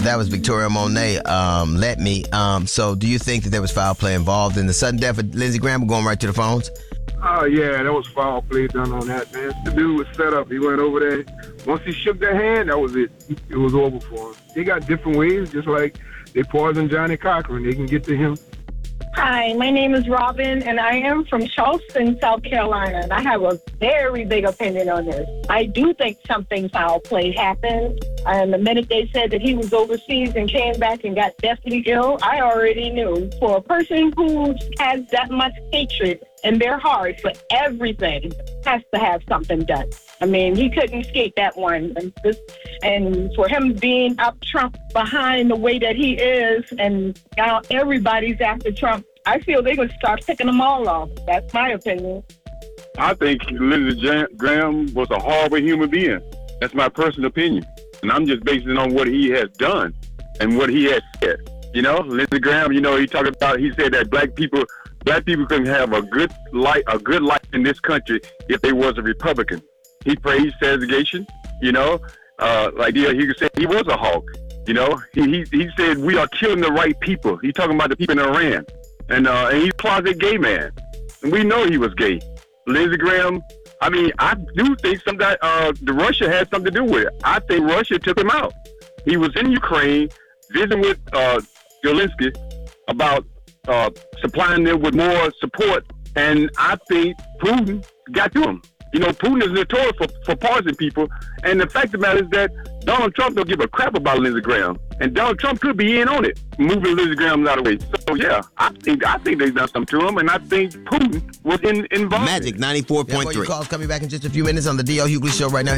That was Victoria Monet, Let Me. So do you think that there was foul play involved in the sudden death of Lindsey Graham? We're going right to the phones. Oh, yeah, that was foul play done on that, man. The dude was set up. He went over there. Once he shook their hand, that was it. It was over for him. They got different ways, just like they poisoned Johnny Cochran. They can get to him. Hi, my name is Robin, and I am from Charleston, South Carolina, and I have a very big opinion on this. I do think something foul play happened, and the minute they said that he was overseas and came back and got deathly ill, I already knew. For a person who has that much hatred in their heart for everything, has to have something done. I mean, he couldn't escape that one. And for him being up Trump behind the way that he is, and now everybody's after Trump, I feel they're going to start picking them all off. That's my opinion. I think Lindsey Graham was a horrible human being. That's my personal opinion. And I'm just basing it on what he has done and what he has said. You know, Lindsey Graham, he said that black people couldn't have a good life in this country if they was a Republican. He praised segregation, he could say he was a hawk, He said we are killing the right people. He's talking about the people in Iran. And he's a closet gay man. And we know he was gay. Lindsey Graham, I do think the Russia had something to do with it. I think Russia took him out. He was in Ukraine visiting with Zelensky about supplying them with more support. And I think Putin got to him. Putin is notorious for poisoning people. And the fact of the matter is that Donald Trump don't give a crap about Lindsey Graham. And Donald Trump could be in on it, moving Lindsey Graham out of the way. So, yeah, I think they've done something to him. And I think Putin was involved. Magic 94.3. More calls coming back in just a few minutes on the D.L. Hughley Show right now.